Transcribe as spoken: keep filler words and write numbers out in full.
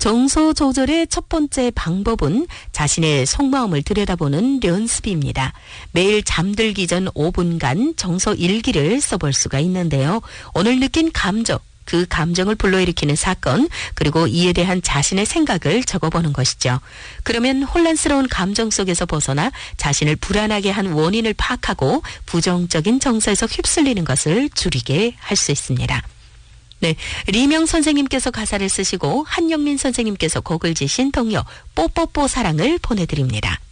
정서 조절의 첫 번째 방법은 자신의 속마음을 들여다보는 연습입니다. 매일 잠들기 전 오 분간 정서 일기를 써볼 수가 있는데요. 오늘 느낀 감정, 그 감정을 불러일으키는 사건, 그리고 이에 대한 자신의 생각을 적어보는 것이죠. 그러면 혼란스러운 감정 속에서 벗어나 자신을 불안하게 한 원인을 파악하고 부정적인 정서에서 휩쓸리는 것을 줄이게 할 수 있습니다. 네, 리명 선생님께서 가사를 쓰시고 한영민 선생님께서 곡을 지신 동요 뽀뽀뽀 사랑을 보내드립니다.